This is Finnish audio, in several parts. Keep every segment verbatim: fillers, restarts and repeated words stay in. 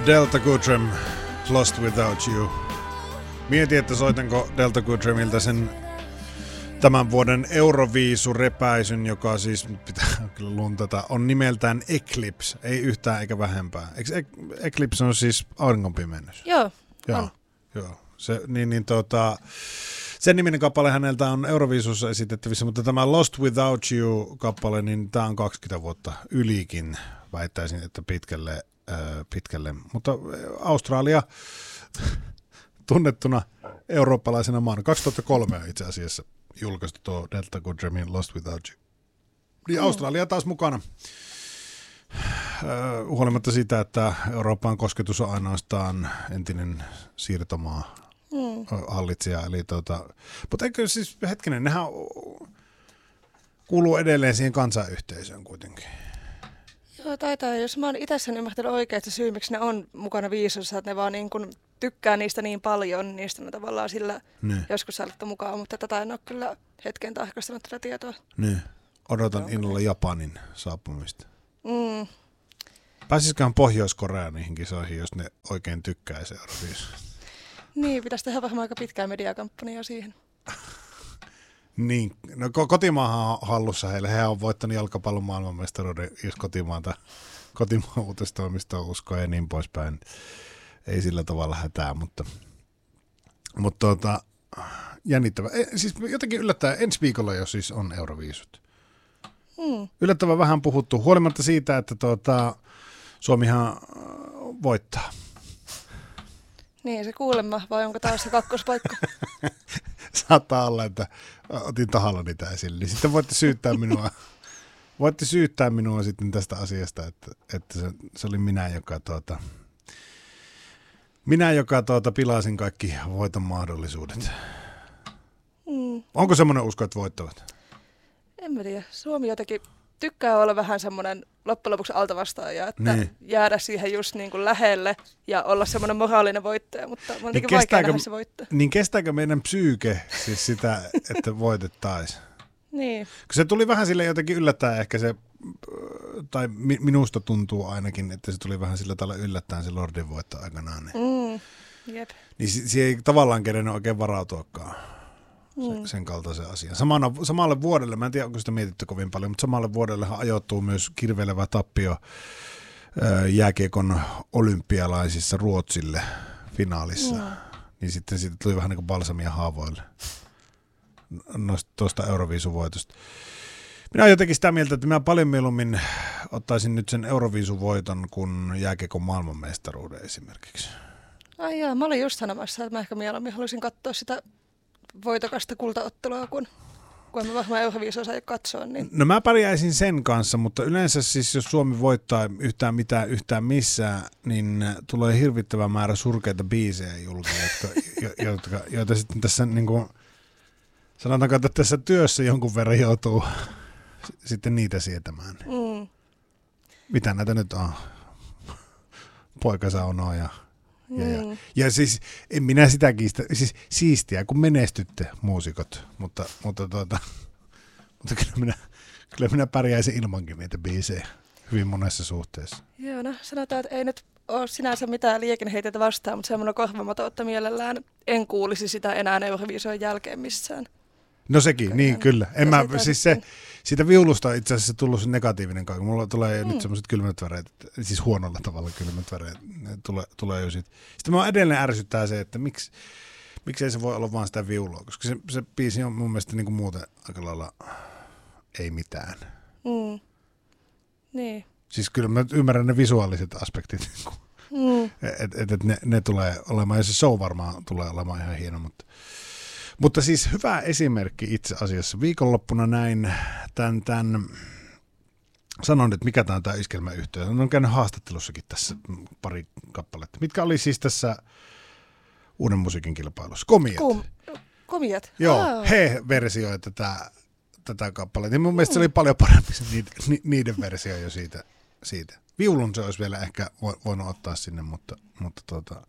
Delta Goodrem, Lost Without You. Mietin, että soitanko Delta Goodremiltä sen tämän vuoden Euroviisu-repäisyn, joka siis, pitää kyllä luntata, on nimeltään Eclipse, ei yhtään eikä vähempää. Eikö Eclipse on siis auringonpimennys? Joo, Joo, on. joo. Se, niin, niin, tota, sen niminen kappale häneltä on Euroviisussa esitettävissä, mutta tämä Lost Without You-kappale, niin tämä on kaksikymmentä vuotta ylikin, väittäisin, että pitkälle, äh, pitkälle. Mutta Australia tunnettuna eurooppalaisena maana. kaksituhattakolme on itse asiassa julkaistu tuo Delta Goodremin Lost Without You. Niin Australia taas mukana. Öö, huolimatta siitä, että Euroopan kosketus on ainoastaan entinen siirtomaa mm. hallitsija. Eli tota, mutta eikö siis, hetkinen, nehän kuuluu edelleen siihen kansanyhteisöön kuitenkin. Joo, taitaa. Jos mä oon itse sen ymmärtänyt oikein, että syy, miksi ne on mukana viisussa, että ne vaan niin kun tykkää niistä niin paljon, niistä ne tavallaan sillä ne. Joskus saatte mukaan, mutta tätä en ole kyllä hetken tarkastanut tätä tietoa. Niin. Odotan no, innolla Japanin saapumista. Mm. Pääsisiköhän Pohjois-Korea niihin kisoihin, jos ne oikein tykkää se Euroviisusta? Niin, pitäisi tehdä varmaan aika pitkää mediakampanjaa siihen. Niin, no kotimaahan on hallussa heille. He on voittanut jalkapallon maailmanmestaruuden, jos kotimaata, kotimaan uutistoimistoa uskoo ja niin poispäin. Ei sillä tavalla hätää, mutta, mutta tuota, jännittävä. E, siis jotenkin yllättää, ensi viikolla jo siis on Euroviisut. Hmm. Yllättävän vähän puhuttu, huolimatta siitä, että tuota, Suomihan voittaa. Niin, se kuulemma, vai onko taas se kakkospaikka? Saattaa olla, että otin tahalla niitä esille. Niin sitten voitte syyttää minua, voitte syyttää minua sitten tästä asiasta, että, että se, se oli minä, joka, tuota, minä, joka tuota, pilasin kaikki voiton mahdollisuudet. Mm. Onko semmoinen usko, että voittavat? En mä tiedä. Suomi jotenkin tykkää olla vähän semmoinen loppujen lopuksi altavastaaja, että niin. jäädä siihen just niin kuin lähelle ja olla semmoinen moraalinen voittaja, mutta on jotenkin niin vaikea nähdä se voittaa. Niin kestääkö meidän psyyke siis sitä, että voitettaisiin? Niin. Kun se tuli vähän sille jotenkin yllättäen ehkä se, tai minusta tuntuu ainakin, että se tuli vähän sillä tavalla yllättäen se Lordin voitto aikanaan. Mm. Jep. Niin siihen ei tavallaan kerennyt oikein varautuakaan. Mm. Sen kaltaisen asian. Samana, samalle vuodelle, mä en tiedä onko sitä mietitty kovin paljon, mutta samalle vuodellehan ajoittuu myös kirveilevä tappio ää, jääkiekon olympialaisissa Ruotsille finaalissa. Mm. Niin sitten siitä tuli vähän niin kuin balsamia haavoille tuosta Euroviisuvoitosta. Minä olen jotenkin sitä mieltä, että minä paljon mieluummin ottaisin nyt sen Euroviisuvoiton kuin jääkiekon maailmanmestaruuden esimerkiksi. Ai jaa, mä olin just sanomassa, että mä ehkä mieluummin haluaisin katsoa sitä voitokasta kultaottelua, kun, kun mä varmaan Euroviisua saa katsoa. Niin. No mä pärjäisin sen kanssa, mutta yleensä siis jos Suomi voittaa yhtään mitään, yhtään missään, niin tulee hirvittävä määrä surkeita biisejä julki, jotka, jo, jotka, joita sitten tässä niin kuin, sanotaanko, että tässä työssä jonkun verran joutuu sitten niitä sietämään. Mm. Mitä näitä nyt on? Poikasaunoa ja... Ja, ja, mm. ja siis en minä sitä kiistä, siis siistiä kun menestytte muusikot, mutta, mutta, tuota, mutta kyllä, minä, kyllä minä pärjäisin ilmankin niitä biisejä hyvin monessa suhteessa. Joo, no sanotaan, että ei nyt ole sinänsä mitään liikenneheiteitä vastaan, mutta semmoinen korvamato, että mielellään en kuulisi sitä enää Euroviisojen jälkeen missään. No sekin, niin en, kyllä. En mä, siis se, siitä viulusta on itse asiassa tullut se negatiivinen kaikki. Mulla tulee mm. nyt semmoiset kylmät väreet, siis huonolla tavalla kylmät väreet, ne tulee, tulee jo siitä. Sitten mä edelleen ärsyttää se, että miksi, miksei se voi olla vaan sitä viulua, koska se, se biisi on mun mielestä niin kuin muuten aika lailla ei mitään. Mm. Niin. Siis kyllä mä ymmärrän ne visuaaliset aspektit, mm. että et, et ne, ne tulee olemaan, ja se show varmaan tulee olemaan ihan hieno, mutta... Mutta siis hyvä esimerkki itse asiassa. Viikonloppuna näin tämän, tämän sanon nyt, mikä tämä on tämä iskelmäyhtiö. Olen käynyt haastattelussakin tässä pari kappaletta. Mitkä oli siis tässä uuden musiikin kilpailussa? Komiat. Kom- komiat? Joo, oh. he versioivat tätä, tätä kappaletta. Ja mun mielestä se oli paljon parempi se niiden, niiden versio jo siitä, siitä. Viulun se olisi vielä ehkä voinut ottaa sinne, mutta, mutta tuota,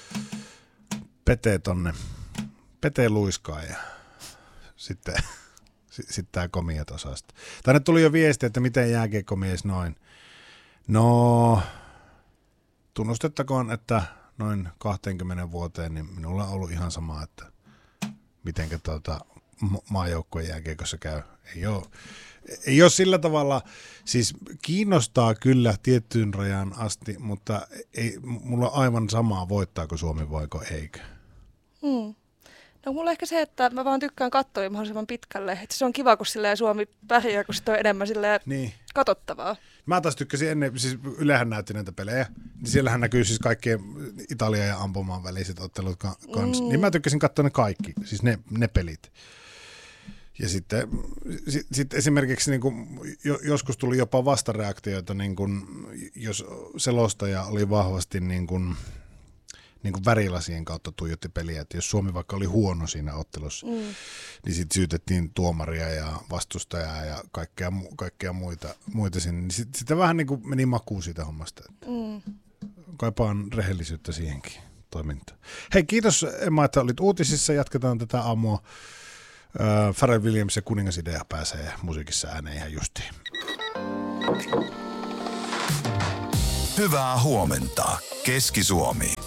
Pete tonne. Pete luiskaa ja sitten, sitten tämä komiat osasta. Tänne tuli jo viesti, että miten jääkiekkomies noin. No, tunnustettakoon, että noin kaksikymmentä vuoteen niin minulla on ollut ihan sama, että mitenkä tuota maajoukkueen jääkiekossa käy. Ei ole, ei ole sillä tavalla, siis kiinnostaa kyllä tiettyyn rajaan asti, mutta ei, mulla on aivan samaa voittaako Suomi vaiko eikö. Hmm. No mulla ehkä se, että mä vaan tykkään katsoa mahdollisimman pitkälle. Että se on kiva, kun silleen Suomi pärjää, kun se on enemmän silleen niin katsottavaa. Mä taas tykkäsin ennen, siis Ylehän näytti näitä pelejä, niin siellähän näkyy siis kaikkien Italian ja ampumaan väliset ottelut kanssa. Mm. Niin mä tykkäsin katsoa ne kaikki, siis ne, ne pelit. Ja sitten sit, sit esimerkiksi niin kuin, joskus tuli jopa vastareaktioita, niin kuin, jos selostaja oli vahvasti niin kuin, niin kuin värilasien kautta tuijotti peliä, että jos Suomi vaikka oli huono siinä ottelussa, mm. niin sitten syytettiin tuomaria ja vastustajaa ja kaikkea, kaikkea muita, muita sinne. Niin sitten sit vähän niin kuin meni makuun siitä hommasta. Mm. Kaipaan rehellisyyttä siihenkin toimintaan. Hei, kiitos Emma, että olit uutisissa. Jatketaan tätä aamua. Äh, Pharrell Williams ja Kuningasidea pääsee musiikissa ääneen ihan justiin. Hyvää huomenta, Keski-Suomi.